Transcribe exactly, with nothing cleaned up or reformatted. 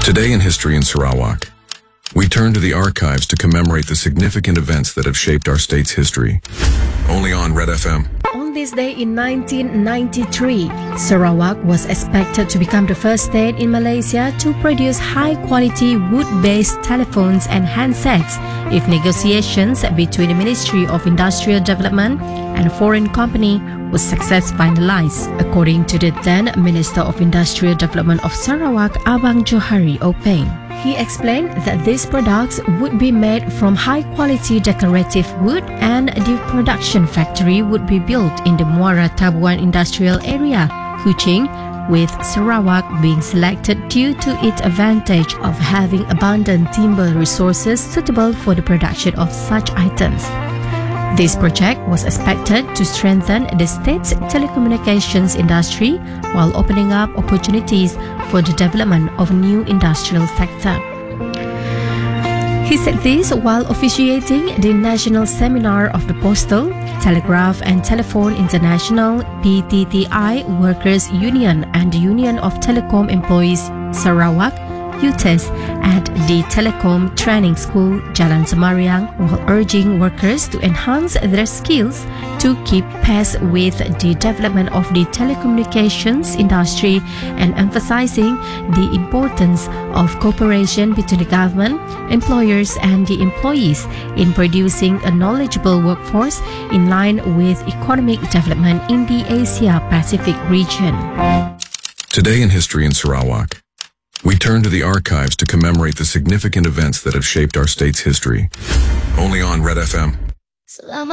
Today in History in Sarawak, we turn to the archives to commemorate the significant events that have shaped our state's history. Only on Red F M. On this day in nineteen ninety-three, Sarawak was expected to become the first state in Malaysia to produce high-quality wood-based telephones and handsets if negotiations between the Ministry of Industrial Development and a foreign company was success finalized, according to the then Minister of Industrial Development of Sarawak, Abang Johari Openg. He explained that these products would be made from high-quality decorative wood and the production factory would be built in the Muara Tabuan Industrial Area, Kuching, with Sarawak being selected due to its advantage of having abundant timber resources suitable for the production of such items. This project was expected to strengthen the state's telecommunications industry while opening up opportunities for the development of new industrial sector. He said this while officiating the National Seminar of the Postal, Telegraph and Telephone International P T T I Workers Union and the Union of Telecom Employees Sarawak U T E S at the Telecom Training School, Jalan Semariang, while urging workers to enhance their skills to keep pace with the development of the telecommunications industry and emphasizing the importance of cooperation between the government, employers and the employees in producing a knowledgeable workforce in line with economic development in the Asia-Pacific region. Today in History in Sarawak, we turn to the archives to commemorate the significant events that have shaped our state's history. Only on Red F M.